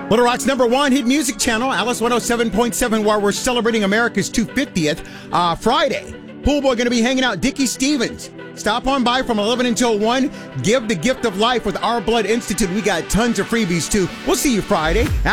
Little Rock's #1 hit music channel, Alice 107.7, while we're celebrating America's 250th Friday. Pool Boy going to be hanging out, Dickie Stevens. Stop on by from 11 until 1. Give the gift of life with Our Blood Institute. We got tons of freebies, too. We'll see you Friday.